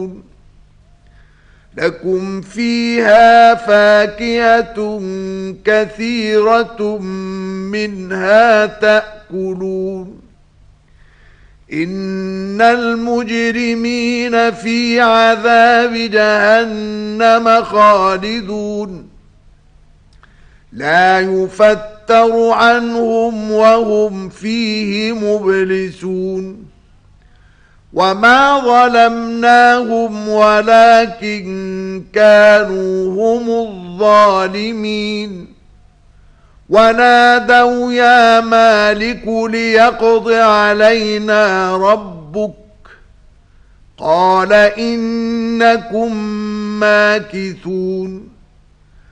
تأكلون لكم فيها فاكهة كثيرة منها تأكلون إن المجرمين في عذاب جهنم خالدون لا يفتر عنهم وهم فيه مبلسون وما ظلمناهم ولكن كانوا هم الظالمين ونادوا يا مالك ليقض علينا ربك قال إنكم ماكثون